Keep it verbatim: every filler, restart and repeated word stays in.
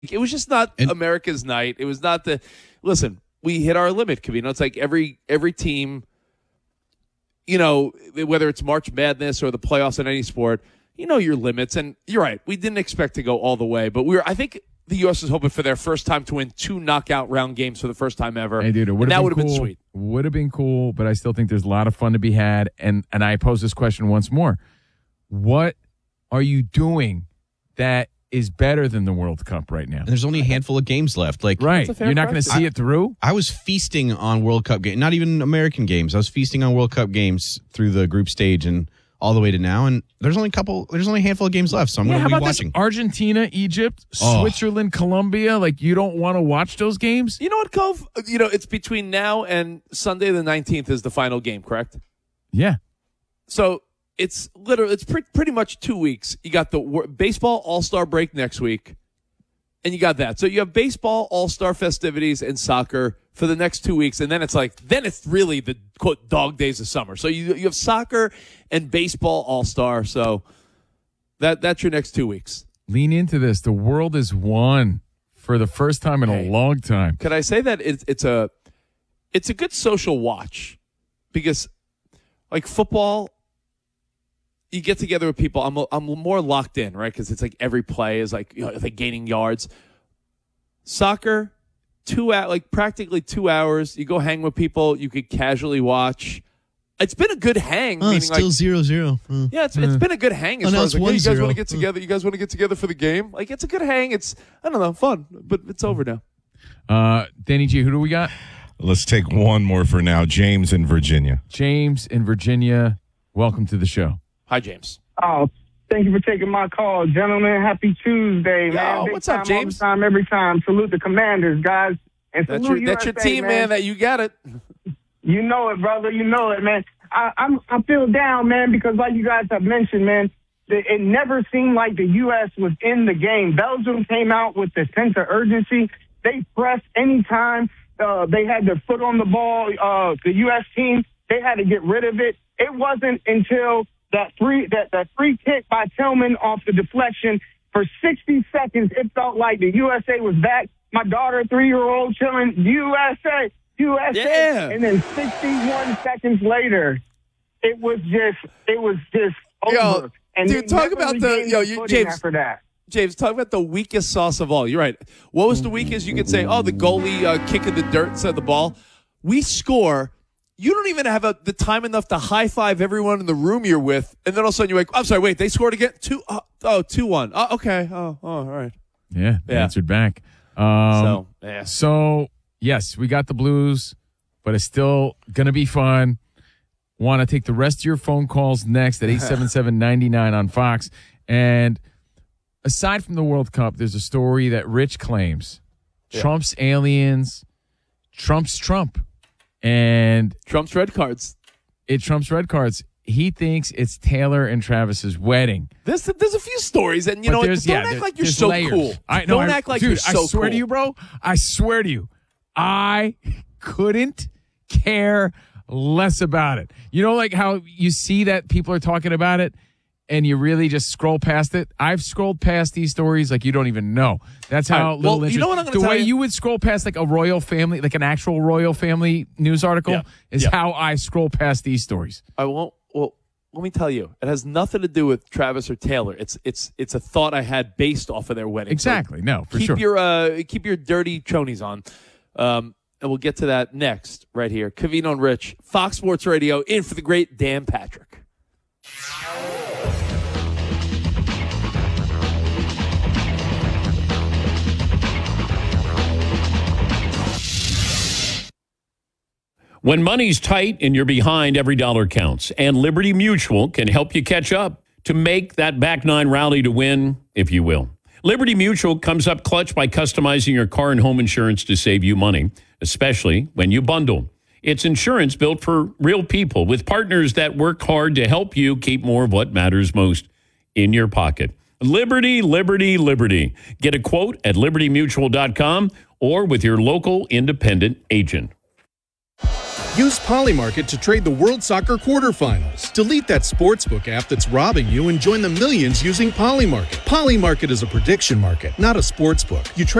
It was just not and, America's night. It was not the – listen, we hit our limit, Covino. It's like every every team, you know, whether it's March Madness or the playoffs in any sport, you know your limits. And you're right. We didn't expect to go all the way. But we were – I think the U S was hoping for their first time to win two knockout round games for the first time ever. Hey, dude, it and that would have cool. been sweet. Would have been cool, but I still think there's a lot of fun to be had. And, and I pose this question once more. What are you doing that – is better than the World Cup right now? And there's only a handful of games left. Like, right. You're not going to see I, it through? I was feasting on World Cup games, not even American games. I was feasting on World Cup games through the group stage and all the way to now. And there's only a couple, there's only a handful of games left. So I'm yeah, going to be how about watching. This? Argentina, Egypt, oh. Switzerland, Colombia. Like, you don't want to watch those games? You know what, Cove? You know, it's between now and Sunday the nineteenth is the final game, correct? Yeah. So, it's literally, it's pre- pretty much two weeks. You got the baseball all-star break next week, and you got that. So you have baseball all-star festivities and soccer for the next two weeks, and then it's like, then it's really the, quote, dog days of summer. So you you have soccer and baseball all-star, so that that's your next two weeks. Lean into this. The world is one for the first time in hey, a long time. Could I say that it's, it's a it's a good social watch? Because, like, football – you get together with people. I'm I'm more locked in, right? Because it's like every play is like, you know, like gaining yards. Soccer, two out like practically two hours. You go hang with people. You could casually watch. It's been a good hang. Oh, it's still like, zero zero. Mm. Yeah, it's it's been a good hang. As oh, far no, as like, hey, you guys zero. want to get together? You guys want to get together for the game? Like, it's a good hang. It's I don't know, fun, but it's over now. Uh, Danny G, who do we got? Let's take one more for now. James in Virginia. James in Virginia. Welcome to the show. Hi, James. Oh, thank you for taking my call, gentlemen. Happy Tuesday, Yo, man. Big what's up, time, James? All the time, every time. Salute the Commanders, guys. And That's salute your, that's your U S A, team, man. man. That you got it. You know it, brother. You know it, man. I, I'm I feel down, man, because like you guys have mentioned, man, it, it never seemed like the U S was in the game. Belgium came out with the sense of urgency. They pressed anytime uh, they had their foot on the ball. Uh, the U S team, they had to get rid of it. It wasn't until that free that, that free kick by Tillman off the deflection for sixty seconds, it felt like the U S A was back. My daughter, three-year-old, chilling, U S A, U S A. Yeah. And then sixty-one seconds later, it was just, it was just over. Yo, and dude, talk about the, yo, you, James, after that. James, talk about the weakest sauce of all. You're right. What was the weakest? You could say, oh, the goalie uh, kicking the dirt instead of the ball. We score. You don't even have a, the time enough to high-five everyone in the room you're with, and then all of a sudden you're like, I'm sorry, wait, they scored again? Two, oh, oh two one. Oh, okay. Oh, oh, all right. Yeah, they Yeah. answered back. Um, So, yeah. So, yes, we got the Blues, but it's still going to be fun. Want to take the rest of your phone calls next at eight seven seven, nine nine on Fox. And aside from the World Cup, there's a story that Rich claims. Yeah. Trump's aliens, Trump's Trump. And Trump's red cards. it Trump's red cards. He thinks it's Taylor and Travis's wedding. There's, there's a few stories, and you But know, don't there's- yeah, act there- like you're there's so layers. cool. I, no, don't I- act like dude, you're so I swear cool. to you, bro. I swear to you, I couldn't care less about it. You know, like how you see that people are talking about it, and you really just scroll past it. I've scrolled past these stories like you don't even know. That's how All right, little well, you interest. know what I'm gonna the tell way you? you would scroll past like a royal family, like an actual royal family news article, Yeah. is Yeah. how I scroll past these stories. I won't. Well, let me tell you, it has nothing to do with Travis or Taylor. It's it's it's a thought I had based off of their wedding. Exactly. So No, for keep sure. your uh, keep your dirty chonies on, um, and we'll get to that next right here. Covino and Rich, Fox Sports Radio, in for the great Dan Patrick. When money's tight and you're behind, every dollar counts. And Liberty Mutual can help you catch up to make that back nine rally to win, if you will. Liberty Mutual comes up clutch by customizing your car and home insurance to save you money, especially when you bundle. It's insurance built for real people with partners that work hard to help you keep more of what matters most in your pocket. Liberty, Liberty, Liberty. Get a quote at liberty mutual dot com or with your local independent agent. Use Polymarket to trade the World Soccer quarterfinals. Delete that sportsbook app that's robbing you and join the millions using Polymarket. Polymarket is a prediction market, not a sportsbook. You trade